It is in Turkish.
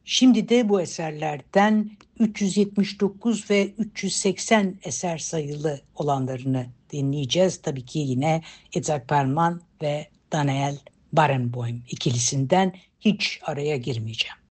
Şimdi de bu eserlerden 379 ve 380 eser sayılı olanlarını dinleyeceğiz. Tabii ki yine Itzhak Perlman ve Daniel Barenboim ikilisinden hiç araya girmeyeceğim.